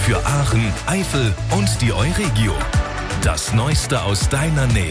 für Aachen, Eifel und die Euregio. Das Neueste aus deiner Nähe.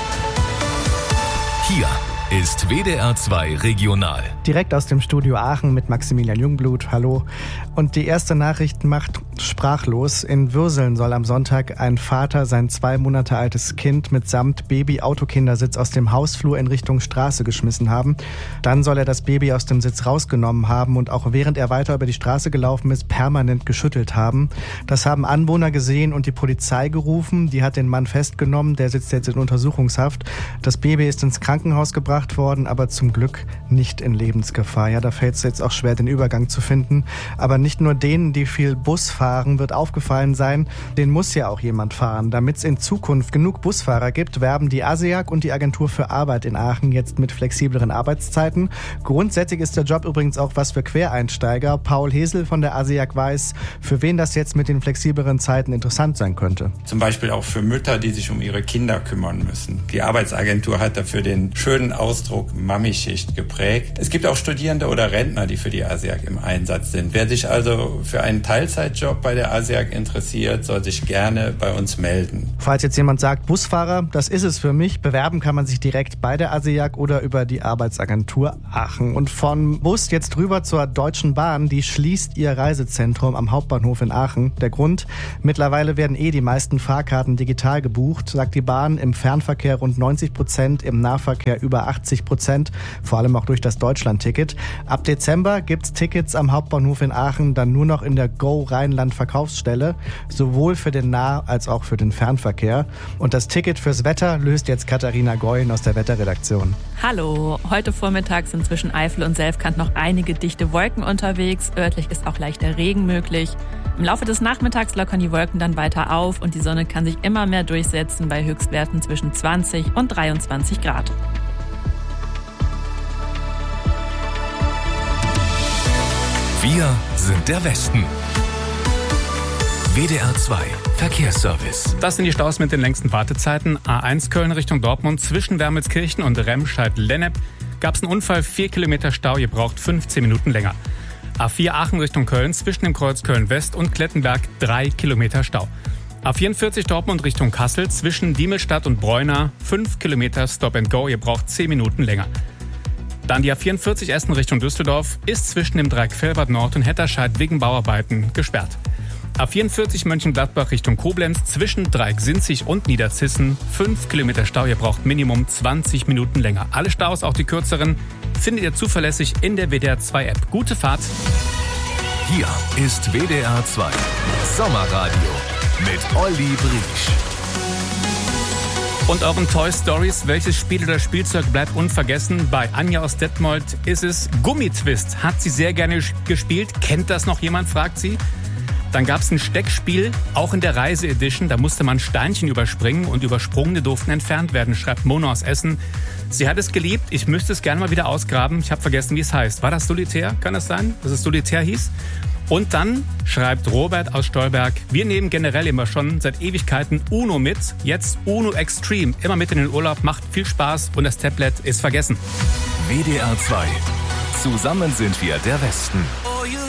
Hier ist WDR 2 Regional. Direkt aus dem Studio Aachen mit Maximilian Jungblut. Hallo. Und die erste Nachricht macht sprachlos. In Würseln soll am Sonntag ein Vater sein 2 Monate altes Kind mitsamt Baby-Autokindersitz aus dem Hausflur in Richtung Straße geschmissen haben. Dann soll er das Baby aus dem Sitz rausgenommen haben und auch während er weiter über die Straße gelaufen ist, permanent geschüttelt haben. Das haben Anwohner gesehen und die Polizei gerufen. Die hat den Mann festgenommen. Der sitzt jetzt in Untersuchungshaft. Das Baby ist ins Krankenhaus gebracht worden, aber zum Glück nicht in Lebensgefahr. Ja, da fällt es jetzt auch schwer, den Übergang zu finden. Aber nicht nur denen, die viel Bus fahren, wird aufgefallen sein, den muss ja auch jemand fahren. Damit es in Zukunft genug Busfahrer gibt, werben die ASEAG und die Agentur für Arbeit in Aachen jetzt mit flexibleren Arbeitszeiten. Grundsätzlich ist der Job übrigens auch was für Quereinsteiger. Paul Hesel von der ASEAG weiß, für wen das jetzt mit den flexibleren Zeiten interessant sein könnte. Zum Beispiel auch für Mütter, die sich um ihre Kinder kümmern müssen. Die Arbeitsagentur hat dafür den schönen Ausdruck Mami-Schicht geprägt. Es gibt auch Studierende oder Rentner, die für die ASEAG im Einsatz sind. Wer sich also für einen Teilzeitjob bei der ASEAG interessiert, soll sich gerne bei uns melden. Falls jetzt jemand sagt, Busfahrer, das ist es für mich, bewerben kann man sich direkt bei der ASEAG oder über die Arbeitsagentur Aachen. Und von Bus jetzt rüber zur Deutschen Bahn, die schließt ihr Reisezentrum am Hauptbahnhof in Aachen. Der Grund, mittlerweile werden die meisten Fahrkarten digital gebucht, sagt die Bahn, im Fernverkehr rund 90%, im Nahverkehr über 80%, vor allem auch durch das Deutschland-Ticket. Ab Dezember gibt's Tickets am Hauptbahnhof in Aachen dann nur noch in der Go Rheinland Verkaufsstelle, sowohl für den Nah- als auch für den Fernverkehr. Und das Ticket fürs Wetter löst jetzt Katharina Goyen aus der Wetterredaktion. Hallo, heute Vormittag sind zwischen Eifel und Selfkant noch einige dichte Wolken unterwegs. Örtlich ist auch leichter Regen möglich. Im Laufe des Nachmittags lockern die Wolken dann weiter auf und die Sonne kann sich immer mehr durchsetzen bei Höchstwerten zwischen 20 und 23 Grad. Wir sind der Westen. WDR 2 Verkehrsservice. Das sind die Staus mit den längsten Wartezeiten. A1 Köln Richtung Dortmund zwischen Wermelskirchen und Remscheid-Lennep gab es einen Unfall, 4 Kilometer Stau, ihr braucht 15 Minuten länger. A4 Aachen Richtung Köln zwischen dem Kreuz Köln-West und Klettenberg 3 Kilometer Stau. A44 Dortmund Richtung Kassel zwischen Diemelstadt und Breuna 5 Kilometer Stop and Go, ihr braucht 10 Minuten länger. Dann die A44 Essen Richtung Düsseldorf ist zwischen dem Dreieck Velbert Nord und Hetterscheid wegen Bauarbeiten gesperrt. A44 Mönchengladbach Richtung Koblenz zwischen Dreieck Sinzig und Niederzissen 5 Kilometer Stau, ihr braucht Minimum 20 Minuten länger. Alle Staus, auch die kürzeren, findet ihr zuverlässig in der WDR 2 App. Gute Fahrt! Hier ist WDR 2 Sommerradio mit Olli Briesch. Und euren Toy Stories, welches Spiel oder Spielzeug bleibt unvergessen? Bei Anja aus Detmold ist es Gummitwist. Hat sie sehr gerne gespielt. Kennt das noch jemand, fragt sie. Dann gab es ein Steckspiel, auch in der Reise-Edition. Da musste man Steinchen überspringen und Übersprungene durften entfernt werden, schreibt Mono aus Essen. Sie hat es geliebt. Ich müsste es gerne mal wieder ausgraben. Ich habe vergessen, wie es heißt. War das Solitär? Kann das sein, dass es Solitär hieß? Und dann schreibt Robert aus Stolberg, wir nehmen generell immer schon seit Ewigkeiten Uno mit. Jetzt Uno Extreme. Immer mit in den Urlaub, macht viel Spaß und das Tablet ist vergessen. WDR 2. Zusammen sind wir der Westen.